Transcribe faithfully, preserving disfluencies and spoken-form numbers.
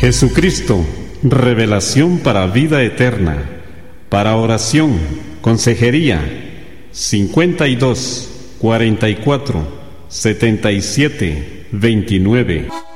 Jesucristo, revelación para vida eterna. Para oración, consejería, cincuenta y dos, cuarenta y cuatro, setenta y siete, veintinueve.